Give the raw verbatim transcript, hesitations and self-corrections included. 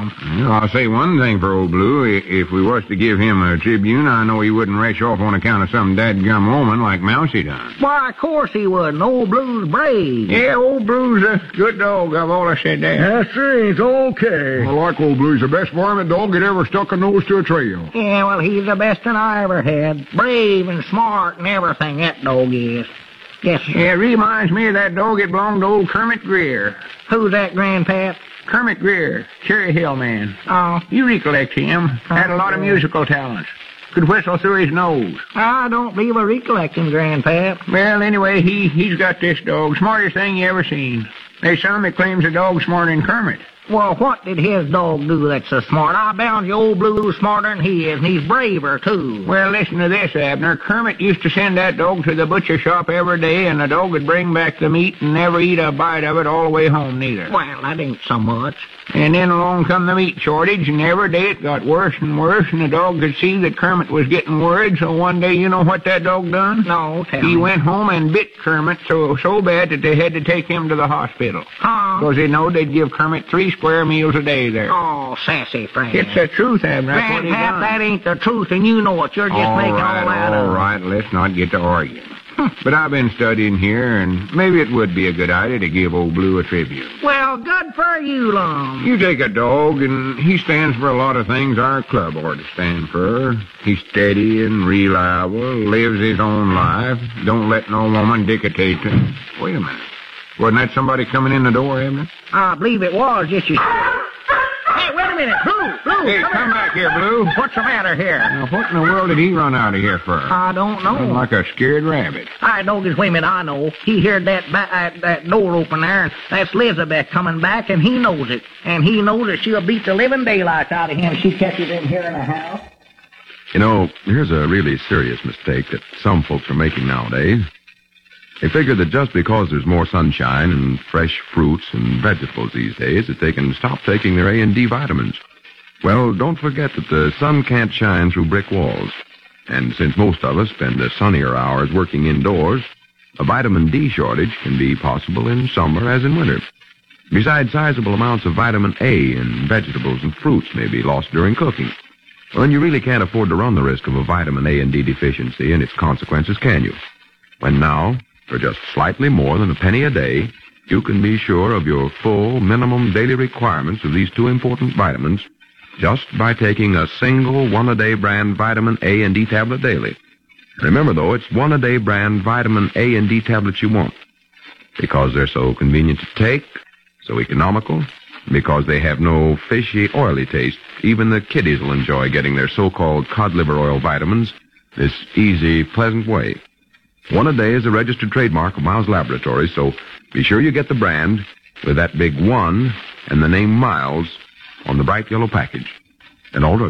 Lum. Well, I'll say one thing for old Blue. I- If we was to give him a tribune, I know he wouldn't rush off on account of some dadgum woman like Mousy done. Why, of course he wouldn't. Old Blue's brave. Yeah, old Blue's a good dog. I've always said that. Yes, sir, he's okay. I like old Blue's the best varmint dog that ever stuck a nose to a trail. Yeah, well, he's the best one I ever had. Brave and smart and everything, that dog is. Yes, sir. Yeah, reminds me of that dog that belonged to old Kermit Greer. Who's that, Grandpap? Kermit Greer, Cherry Hill man. Oh, You recollect him. Had a lot of musical talents. Could whistle through his nose. I don't believe I recollect him, Grandpap. Well, anyway, he, he's got this dog. Smartest thing you ever seen. There's some that claims the dog's smarter than Kermit. Well, what did his dog do that's so smart? I bound you old Blue's smarter than he is, and he's braver, too. Well, listen to this, Abner. Kermit used to send that dog to the butcher shop every day, and the dog would bring back the meat and never eat a bite of it all the way home, neither. Well, that ain't so much. And then along come the meat shortage, and every day it got worse and worse, and the dog could see that Kermit was getting worried, so one day, you know what that dog done? No, tell He me. went home and bit Kermit so so bad that they had to take him to the hospital. Huh? Because they know they'd give Kermit three square meals a day there. Oh, sassy friend. It's the truth, Abner. That's what he Grandpap, done. that ain't the truth, and you know it. You're just all making right, all that all up. right, let's not get to arguing. But I've been studying here, and maybe it would be a good idea to give old Blue a tribute. Well, good for you, Lum. You take a dog, and he stands for a lot of things our club ought to stand for. He's steady and reliable, lives his own life, don't let no woman dictate to him. Wait a minute. Wasn't that somebody coming in the door, Abner? I believe it was, just you. Hey, wait a minute. Blue, Blue, Hey, come, come here. back here, Blue. What's the matter here? Now, what in the world did he run out of here for? I don't know. Looking like a scared rabbit. I know his women, I know. He heard that ba- uh, that door open there, and that's Elizabeth coming back, and he knows it. And he knows that she'll beat the living daylights out of him if she catches him here in the house. You know, here's a really serious mistake that some folks are making nowadays. They figure that just because there's more sunshine and fresh fruits and vegetables these days that they can stop taking their A and D vitamins. Well, don't forget that the sun can't shine through brick walls. And since most of us spend the sunnier hours working indoors, a vitamin D shortage can be possible in summer as in winter. Besides, sizable amounts of vitamin A in vegetables and fruits may be lost during cooking. Well, then you really can't afford to run the risk of a vitamin A and D deficiency and its consequences, can you? When now, for just slightly more than a penny a day, you can be sure of your full minimum daily requirements of these two important vitamins just by taking a single one-a-day brand vitamin A and D tablet daily. Remember, though, it's one-a-day brand vitamin A and D tablets you want because they're so convenient to take, so economical, because they have no fishy, oily taste. Even the kiddies will enjoy getting their so-called cod liver oil vitamins this easy, pleasant way. One a day is a registered trademark of Miles Laboratories, so be sure you get the brand with that big one and the name Miles on the bright yellow package. And all